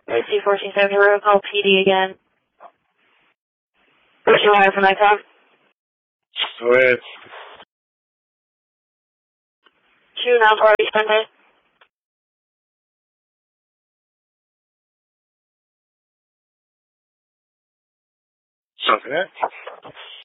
AC 1470, call PD again. What's your wire for my car? Switch. 2 now party Sunday. Something.